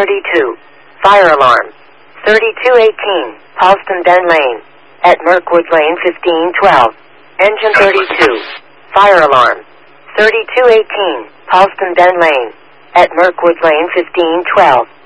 32. Fire alarm. 3218, Paulston Bend Lane. At Mirkwood Lane 1512. Engine 32. Fire alarm. 3218, Paulston Bend Lane. At Mirkwood Lane 1512.